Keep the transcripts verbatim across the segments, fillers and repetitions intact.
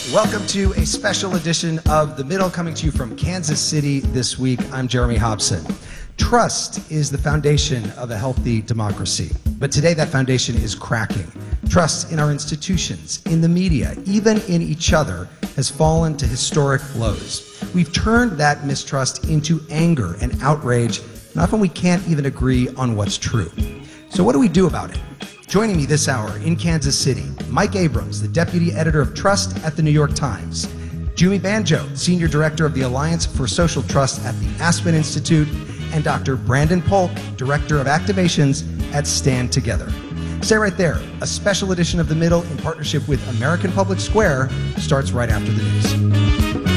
Welcome to a special edition of The Middle, coming to you from Kansas City this week. I'm Jeremy Hobson. Trust is the foundation of a healthy democracy. But today that foundation is cracking. Trust in our institutions, in the media, even in each other, has fallen to historic lows. We've turned that mistrust into anger and outrage, and often we can't even agree on what's true. So what do we do about it? Joining me this hour in Kansas City, Mike Abrams, the deputy editor of Trust at the New York Times, Jumi Banjo, senior director of the Alliance for Social Trust at the Aspen Institute, and Doctor Brandon Polk, director of activations at Stand Together. Stay right there. A special edition of The Middle in partnership with American Public Square starts right after the news.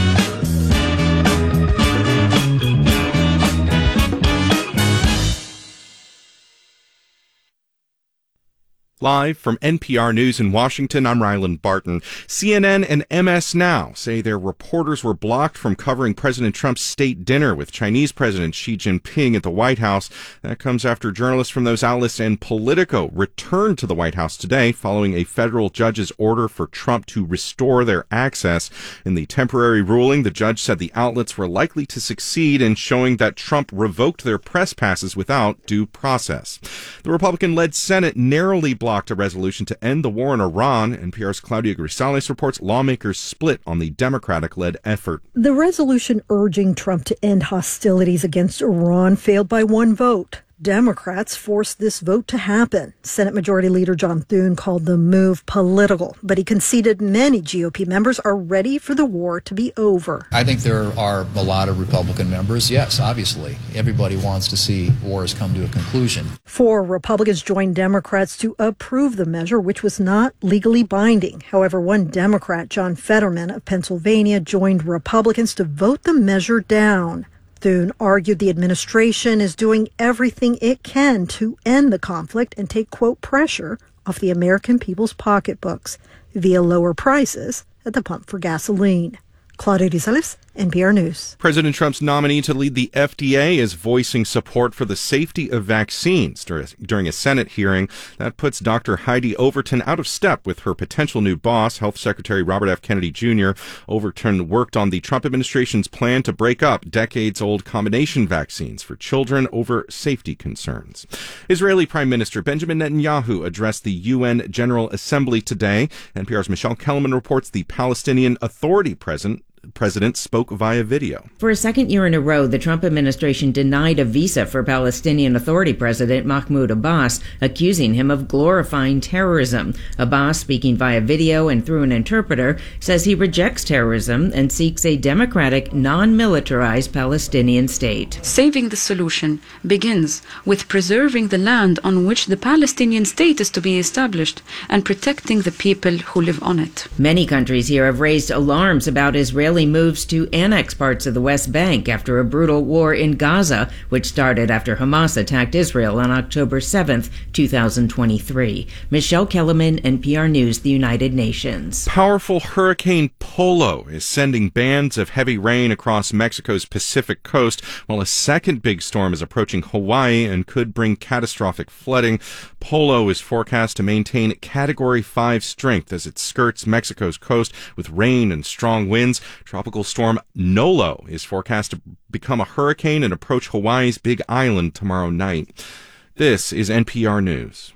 Live from N P R News in Washington, I'm Ryland Barton. C N N and M S Now say their reporters were blocked from covering President Trump's state dinner with Chinese President Xi Jinping at the White House. That comes after journalists from those outlets and Politico returned to the White House today following a federal judge's order for Trump to restore their access. In the temporary ruling, the judge said the outlets were likely to succeed in showing that Trump revoked their press passes without due process. The Republican-led Senate narrowly blocked a resolution to end the war in Iran. N P R's Claudia Grisales reports lawmakers split on the Democratic-led effort. The resolution urging Trump to end hostilities against Iran failed by one vote. Democrats forced this vote to happen. Senate Majority Leader John Thune called the move political, but he conceded many G O P members are ready for the war to be over. I think there are a lot of Republican members. Yes, obviously. Everybody wants to see wars come to a conclusion. Four Republicans joined Democrats to approve the measure, which was not legally binding. However, one Democrat, John Fetterman of Pennsylvania, joined Republicans to vote the measure down. Thune argued the administration is doing everything it can to end the conflict and take, quote, pressure off the American people's pocketbooks via lower prices at the pump for gasoline. Claudia Grisales, N P R News. President Trump's nominee to lead the F D A is voicing support for the safety of vaccines during a Senate hearing. That puts Doctor Heidi Overton out of step with her potential new boss, Health Secretary Robert F. Kennedy Junior Overton worked on the Trump administration's plan to break up decades-old combination vaccines for children over safety concerns. Israeli Prime Minister Benjamin Netanyahu addressed the U N General Assembly today. N P R's Michelle Kellerman reports the Palestinian Authority president President spoke via video. For a second year in a row, the Trump administration denied a visa for Palestinian Authority President Mahmoud Abbas, accusing him of glorifying terrorism. Abbas, speaking via video and through an interpreter, says he rejects terrorism and seeks a democratic, non-militarized Palestinian state. Saving the solution begins with preserving the land on which the Palestinian state is to be established and protecting the people who live on it. Many countries here have raised alarms about Israeli moves to annex parts of the West Bank after a brutal war in Gaza, which started after Hamas attacked Israel on October seventh, two thousand twenty-three. Michelle Kellerman, N P R News, the United Nations. Powerful Hurricane Polo is sending bands of heavy rain across Mexico's Pacific coast, while a second big storm is approaching Hawaii and could bring catastrophic flooding. Polo is forecast to maintain Category five strength as it skirts Mexico's coast with rain and strong winds. Tropical storm Nolo is forecast to become a hurricane and approach Hawaii's Big Island tomorrow night. This is N P R News.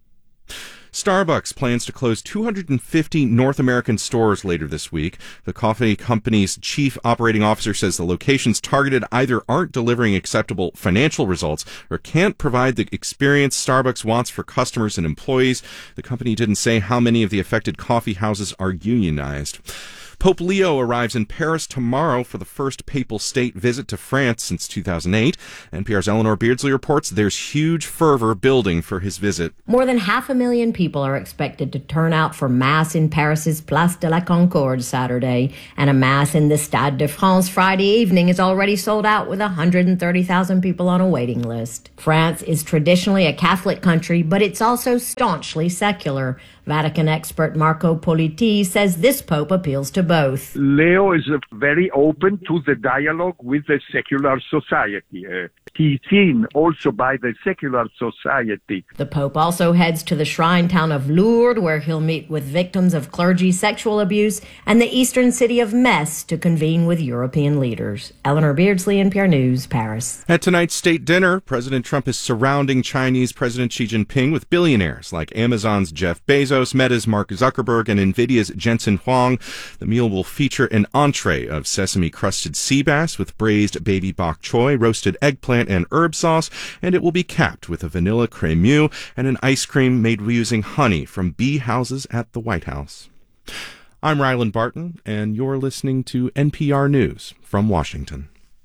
Starbucks plans to close two hundred fifty North American stores later this week. The coffee company's chief operating officer says the locations targeted either aren't delivering acceptable financial results or can't provide the experience Starbucks wants for customers and employees. The company didn't say how many of the affected coffee houses are unionized. Pope Leo arrives in Paris tomorrow for the first papal state visit to France since two thousand eight. N P R's Eleanor Beardsley reports there's huge fervor building for his visit. More than half a million people are expected to turn out for Mass in Paris's Place de la Concorde Saturday, and a Mass in the Stade de France Friday evening is already sold out with one hundred thirty thousand people on a waiting list. France is traditionally a Catholic country, but it's also staunchly secular. Vatican expert Marco Politi says this pope appeals to both. Leo is very open to the dialogue with the secular society. Uh, he's seen also by the secular society. The pope also heads to the shrine town of Lourdes, where he'll meet with victims of clergy sexual abuse, and the eastern city of Metz to convene with European leaders. Eleanor Beardsley, N P R News, Paris. At tonight's state dinner, President Trump is surrounding Chinese President Xi Jinping with billionaires like Amazon's Jeff Bezos, Meta's Mark Zuckerberg, and NVIDIA's Jensen Huang. The meal will feature an entree of sesame-crusted sea bass with braised baby bok choy, roasted eggplant, and herb sauce, and it will be capped with a vanilla crémeux and an ice cream made using honey from bee houses at the White House. I'm Ryland Barton, and you're listening to N P R News from Washington.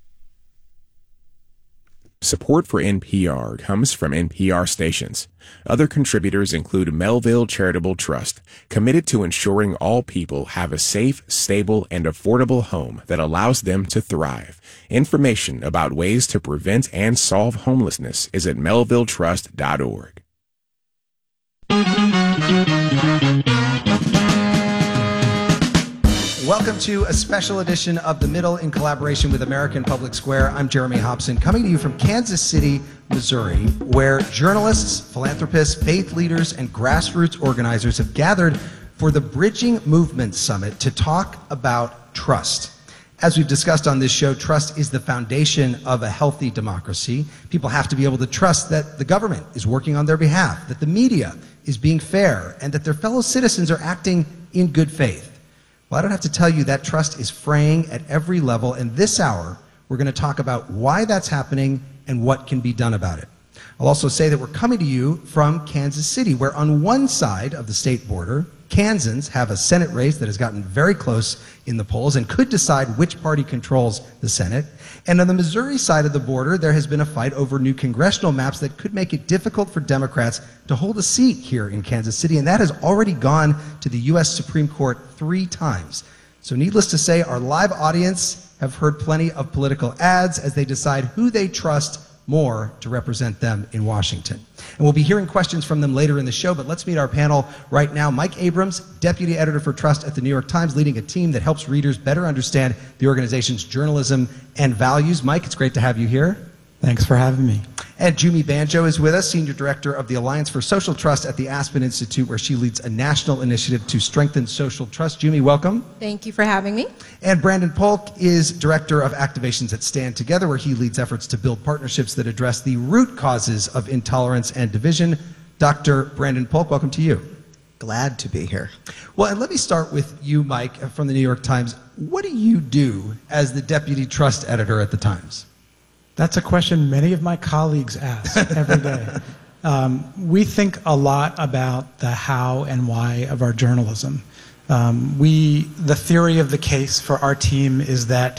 Support for N P R comes from N P R stations. Other contributors include Melville Charitable Trust, committed to ensuring all people have a safe, stable, and affordable home that allows them to thrive. Information about ways to prevent and solve homelessness is at melville trust dot org. Welcome to a special edition of The Middle in collaboration with American Public Square. I'm Jeremy Hobson, coming to you from Kansas City, Missouri, where journalists, philanthropists, faith leaders, and grassroots organizers have gathered for the Bridging Movement Summit to talk about trust. As we've discussed on this show, trust is the foundation of a healthy democracy. People have to be able to trust that the government is working on their behalf, that the media is being fair, and that their fellow citizens are acting in good faith. Well, I don't have to tell you that trust is fraying at every level, and this hour we're going to talk about why that's happening and what can be done about it. I'll also say that we're coming to you from Kansas City, where on one side of the state border, Kansans have a Senate race that has gotten very close in the polls and could decide which party controls the Senate. And on the Missouri side of the border, there has been a fight over new congressional maps that could make it difficult for Democrats to hold a seat here in Kansas City, and that has already gone to the U S Supreme Court three times. So needless to say, our live audience have heard plenty of political ads as they decide who they trust more to represent them in Washington. And we'll be hearing questions from them later in the show, but let's meet our panel right now. Mike Abrams, Deputy Editor for Trust at the New York Times, leading a team that helps readers better understand the organization's journalism and values. Mike, it's great to have you here. Thanks for having me. And Jumi Banjo is with us, Senior Director of the Alliance for Social Trust at the Aspen Institute, where she leads a national initiative to strengthen social trust. Jumi, welcome. Thank you for having me. And Brandon Polk is Director of Activations at Stand Together, where he leads efforts to build partnerships that address the root causes of intolerance and division. Doctor Brandon Polk, welcome to you. Glad to be here. Well, and let me start with you, Mike, from the New York Times. What do you do as the Deputy Trust Editor at the Times? That's a question many of my colleagues ask every day. Um, we think a lot about the how and why of our journalism. Um, we, the theory of the case for our team is that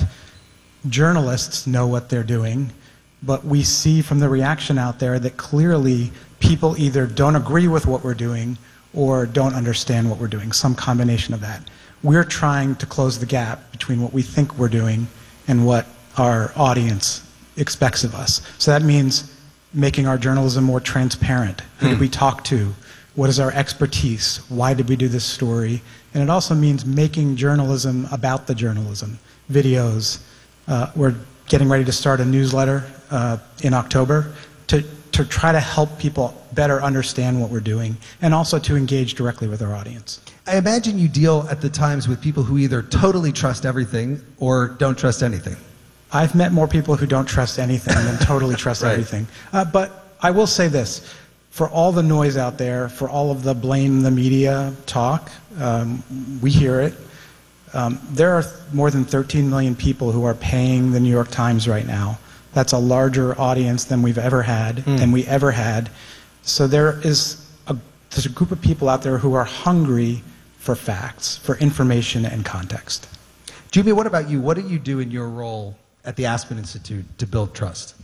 journalists know what they're doing, but we see from the reaction out there that clearly people either don't agree with what we're doing or don't understand what we're doing, some combination of that. We're trying to close the gap between what we think we're doing and what our audience expects of us. So that means making our journalism more transparent. Who did we talk to? What is our expertise? Why did we do this story? And it also means making journalism about the journalism. Videos. Uh, we're getting ready to start a newsletter uh, in October to, to try to help people better understand what we're doing and also to engage directly with our audience. I imagine you deal at the Times with people who either totally trust everything or don't trust anything. I've met more people who don't trust anything than totally trust right. everything. Uh, but I will say this, for all the noise out there, for all of the blame the media talk, um, we hear it. Um, there are more than thirteen million people who are paying the New York Times right now. That's a larger audience than we've ever had, mm. than we ever had. So there is a, there's a group of people out there who are hungry for facts, for information and context. Jumi, what about you? What do you do in your role at the Aspen Institute to build trust?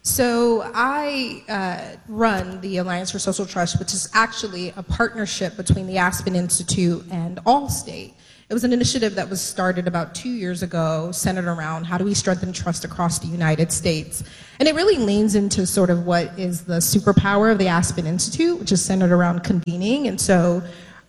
So I uh, run the Alliance for Social Trust, which is actually a partnership between the Aspen Institute and Allstate. It was an initiative that was started about two years ago, centered around how do we strengthen trust across the United States. And it really leans into sort of what is the superpower of the Aspen Institute, which is centered around convening. And so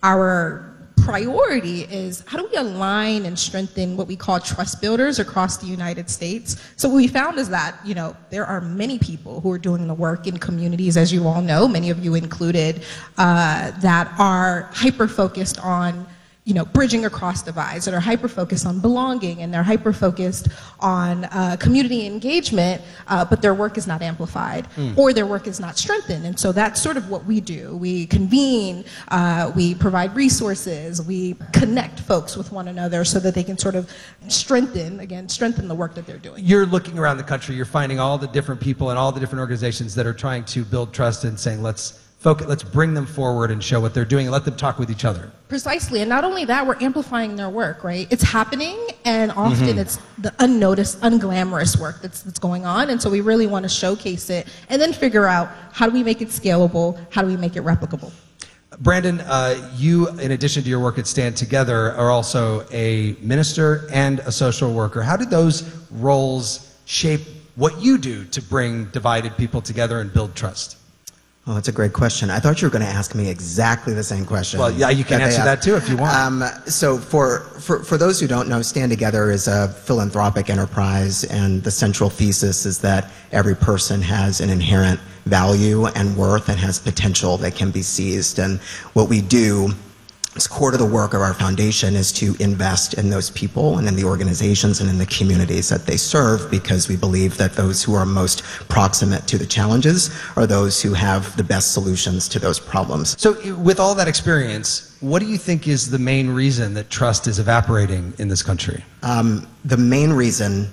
our priority is how do we align and strengthen what we call trust builders across the United States. So what we found is that, you know, there are many people who are doing the work in communities, as you all know, many of you included, uh, that are hyper-focused on, you know, bridging across divides, that are hyper-focused on belonging, and they're hyper-focused on uh, community engagement, uh, but their work is not amplified, mm. or their work is not strengthened. And so that's sort of what we do. We convene, uh, we provide resources, we connect folks with one another so that they can sort of strengthen, again, strengthen the work that they're doing. You're looking around the country, you're finding all the different people and all the different organizations that are trying to build trust and saying, let's focus, let's bring them forward and show what they're doing and let them talk with each other. Precisely, and not only that, we're amplifying their work, right? It's happening, and often mm-hmm. it's the unnoticed, unglamorous work that's, that's going on, and so we really want to showcase it and then figure out how do we make it scalable, how do we make it replicable. Brandon, uh, you, in addition to your work at Stand Together, are also a minister and a social worker. How did those roles shape what you do to bring divided people together and build trust? Oh, that's a great question. I thought you were going to ask me exactly the same question. Well, yeah, you can that answer that too if you want. Um, so for, for, for those who don't know, Stand Together is a philanthropic enterprise, and the central thesis is that every person has an inherent value and worth and has potential that can be seized. And what we do, as core to the work of our foundation, is to invest in those people and in the organizations and in the communities that they serve, because we believe that those who are most proximate to the challenges are those who have the best solutions to those problems. So with all that experience, what do you think is the main reason that trust is evaporating in this country? Um, the main reason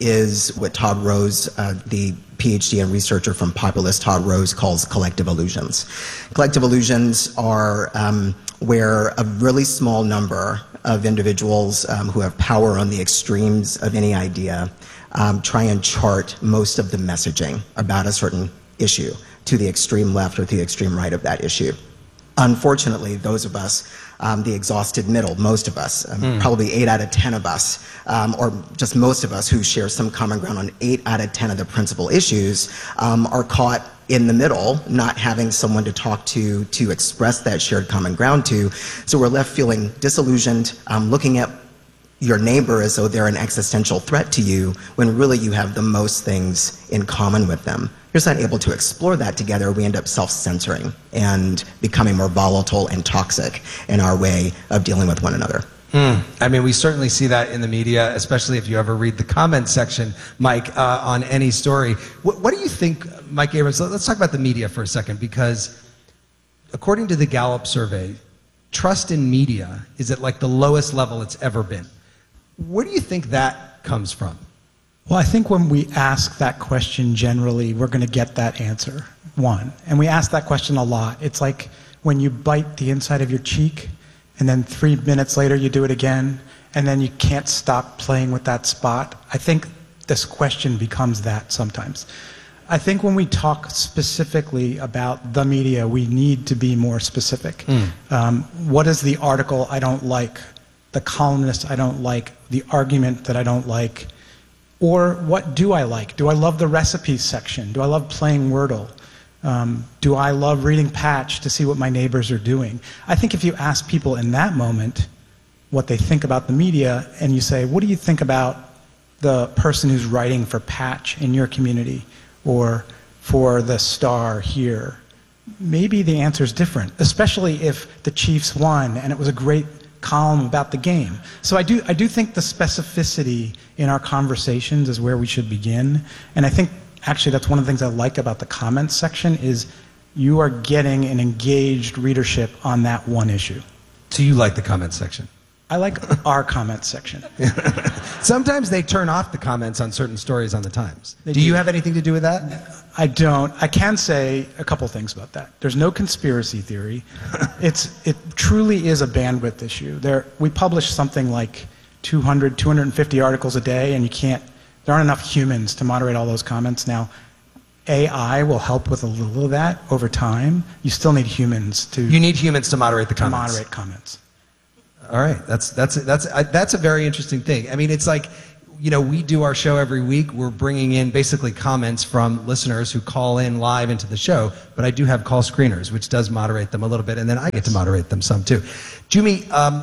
is what Todd Rose, uh, the PhD and researcher from Populist, Todd Rose, calls collective illusions. Collective illusions are um, where a really small number of individuals um, who have power on the extremes of any idea um, try and chart most of the messaging about a certain issue to the extreme left or to the extreme right of that issue. Unfortunately, those of us, um, the exhausted middle, most of us, um, mm. probably eight out of ten of us, um, or just most of us who share some common ground on eight out of ten of the principal issues, um, are caught in the middle, not having someone to talk to, to express that shared common ground to. So we're left feeling disillusioned, um, looking at your neighbor as though they're an existential threat to you, when really you have the most things in common with them. You're just not able to explore that together. We end up self-censoring and becoming more volatile and toxic in our way of dealing with one another. Mm. I mean, we certainly see that in the media, especially if you ever read the comment section, Mike, uh, on any story. What, what do you think, Mike Abrams, let's talk about the media for a second, because according to the Gallup survey, trust in media is at like the lowest level it's ever been. Where do you think that comes from? Well, I think when we ask that question generally, we're going to get that answer, one. And we ask that question a lot. It's like when you bite the inside of your cheek, and then three minutes later you do it again, and then you can't stop playing with that spot. I think this question becomes that sometimes. I think when we talk specifically about the media, we need to be more specific. Mm. Um, what is the article I don't like, the columnist I don't like, the argument that I don't like? Or what do I like? Do I love the recipes section? Do I love playing Wordle? Um, do I love reading Patch to see what my neighbors are doing? I think if you ask people in that moment what they think about the media, and you say, what do you think about the person who's writing for Patch in your community or for the Star here? Maybe the answer is different, especially if the Chiefs won and it was a great column about the game. So I do, I do think the specificity in our conversations is where we should begin. And I think actually that's one of the things I like about the comments section is you are getting an engaged readership on that one issue. So you like the comments section? I like our comments section. Sometimes they turn off the comments on certain stories on the Times. Do, do you have anything to do with that? I don't. I can say a couple things about that. There's no conspiracy theory. It's, it truly is a bandwidth issue. There, we publish something like two hundred, two hundred fifty articles a day, and you can't, there aren't enough humans to moderate all those comments. Now, A I will help with a little of that over time. You still need humans to... You need humans to moderate the comments. To moderate comments. All right, that's that's that's uh, that's a very interesting thing. I mean, it's like you know, we do our show every week. We're bringing in basically comments from listeners who call in live into the show, but I do have call screeners, which does moderate them a little bit, and then I get to moderate them some too. Jumi, um,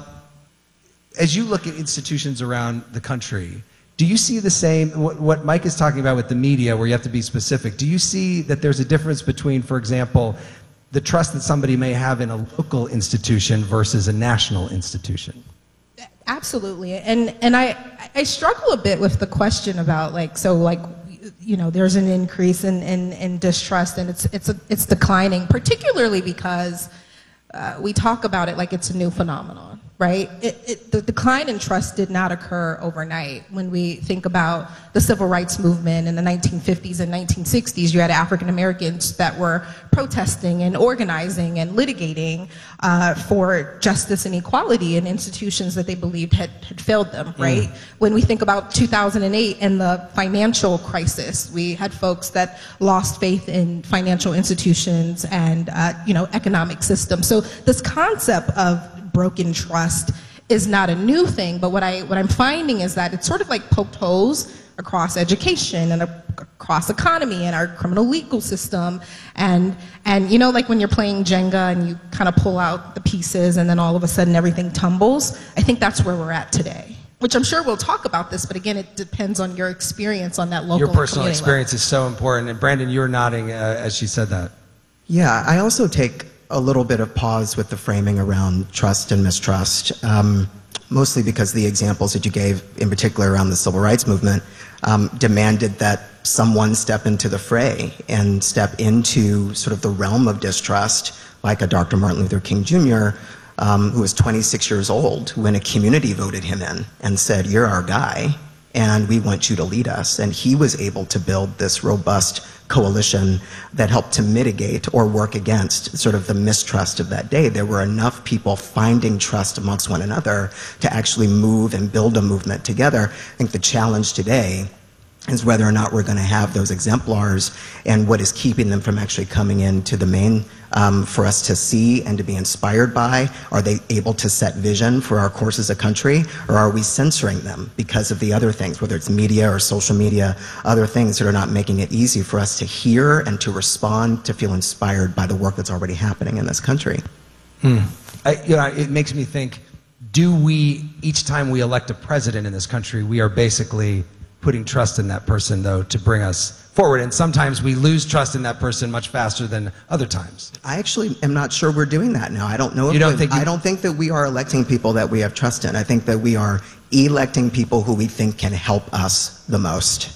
as you look at institutions around the country, do you see the same, what, what Mike is talking about with the media, where you have to be specific, do you see that there's a difference between, for example, the trust that somebody may have in a local institution versus a national institution? Absolutely. And and I, I struggle a bit with the question about, like, so like, you know, there's an increase in, in, in distrust, and it's it's a, it's declining, particularly because uh, we talk about it like it's a new phenomenon, right? It, it, the decline in trust did not occur overnight. When we think about the civil rights movement in the nineteen fifties and nineteen sixties, you had African Americans that were protesting and organizing and litigating uh, for justice and equality in institutions that they believed had, had failed them, right? Mm. When we think about two thousand eight and the financial crisis, we had folks that lost faith in financial institutions and, uh, you know, economic systems. So this concept of broken trust is not a new thing, but what, I, what I'm finding is that it's sort of like poked holes across education and across economy and our criminal legal system. And, and you know, like when you're playing Jenga and you kind of pull out the pieces and then all of a sudden everything tumbles, I think that's where we're at today. Which I'm sure we'll talk about this, but again, it depends on your experience on that local Your personal experience level. is so important. And Brandon, you were nodding uh, as she said that. Yeah, I also take a little bit of pause with the framing around trust and mistrust, um, mostly because the examples that you gave, in particular around the civil rights movement, um, demanded that someone step into the fray and step into sort of the realm of distrust, like a Doctor Martin Luther King Junior, um, who was twenty-six years old when a community voted him in and said, "You're our guy, and we want you to lead us." And he was able to build this robust coalition that helped to mitigate or work against sort of the mistrust of that day. There were enough people finding trust amongst one another to actually move and build a movement together. I think the challenge today is whether or not we're going to have those exemplars and what is keeping them from actually coming into the main um, for us to see and to be inspired by. Are they able to set vision for our course as a country, or are we censoring them because of the other things, whether it's media or social media, other things that are not making it easy for us to hear and to respond, to feel inspired by the work that's already happening in this country? Hmm. I, you know, it makes me think, do we, each time we elect a president in this country, we are basically putting trust in that person, though, to bring us forward. And sometimes we lose trust in that person much faster than other times. I actually am not sure we're doing that now. I don't know if you don't we, think you... I don't think that we are electing people that we have trust in. I think that we are electing people who we think can help us the most,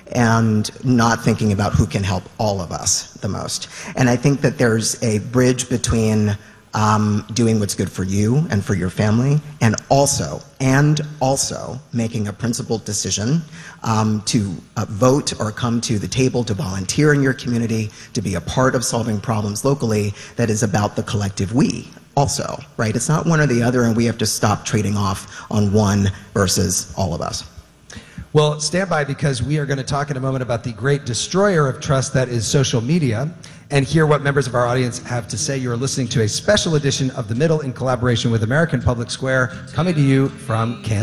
and not thinking about who can help all of us the most. And I think that there's a bridge between Um, doing what's good for you and for your family, and also, and also making a principled decision um, to uh, vote or come to the table to volunteer in your community, to be a part of solving problems locally that is about the collective we also, right? It's not one or the other, and we have to stop trading off on one versus all of us. Well, stand by, because we are going to talk in a moment about the great destroyer of trust that is social media, and hear what members of our audience have to say. You are listening to a special edition of The Middle in collaboration with American Public Square, coming to you from Kansas.